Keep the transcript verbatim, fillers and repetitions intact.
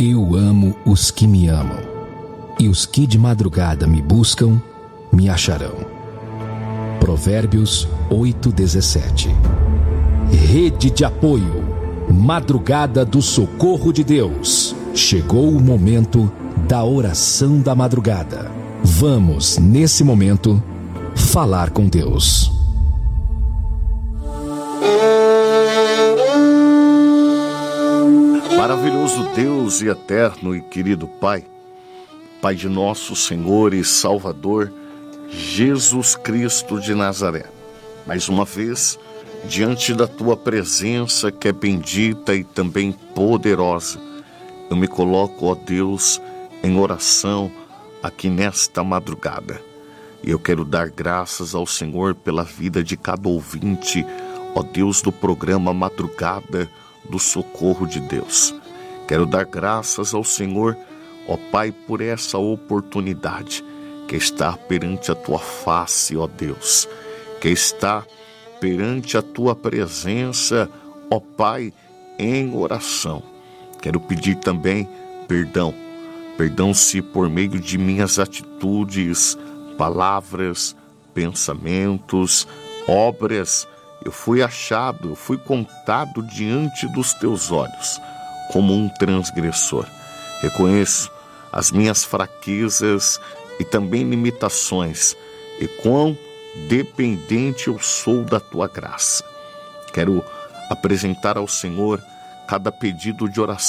Eu amo os que me amam, e os que de madrugada me buscam, me acharão. Provérbios oito, dezessete. Rede de apoio, Madrugada do Socorro de Deus. Chegou o momento da oração da madrugada. Vamos, nesse momento, falar com Deus. Maravilhoso Deus e eterno e querido Pai, Pai de nosso Senhor e Salvador, Jesus Cristo de Nazaré. Mais uma vez, diante da Tua presença que é bendita e também poderosa, eu me coloco, ó Deus, em oração aqui nesta madrugada. E eu quero dar graças ao Senhor pela vida de cada ouvinte, ó Deus, do programa Madrugada do Socorro de Deus. Quero dar graças ao Senhor, ó Pai, por essa oportunidade que está perante a Tua face, ó Deus, que está perante a Tua presença, ó Pai, em oração. Quero pedir também perdão, perdão se por meio de minhas atitudes, palavras, pensamentos, obras, eu fui achado, eu fui contado diante dos Teus olhos como um transgressor. Reconheço as minhas fraquezas e também limitações e quão dependente eu sou da Tua graça. Quero apresentar ao Senhor cada pedido de oração